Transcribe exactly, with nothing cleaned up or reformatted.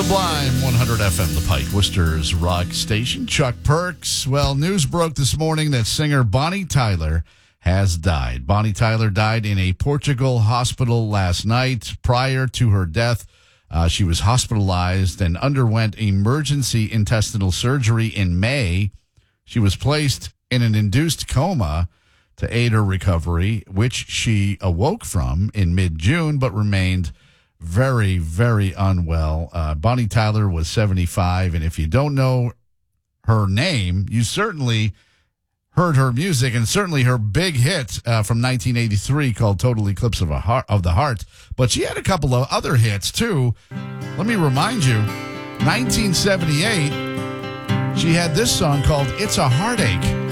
Sublime one hundred F M, The Pike, Worcester's rock station. Chuck Perks. Well, news broke this morning that singer Bonnie Tyler has died. Bonnie Tyler died in a Portugal hospital last night. Prior to her death, uh, she was hospitalized and underwent emergency intestinal surgery in May. She was placed in an induced coma to aid her recovery, which she awoke from in mid-June, but remained very, very unwell. Uh, Bonnie Tyler was seventy-five, and if you don't know her name, you certainly heard her music, and certainly her big hit uh, from nineteen eighty-three called Total Eclipse of, a Heart, of the Heart. But she had a couple of other hits, too. Let me remind you, nineteen seventy-eight, she had this song called It's a Heartache.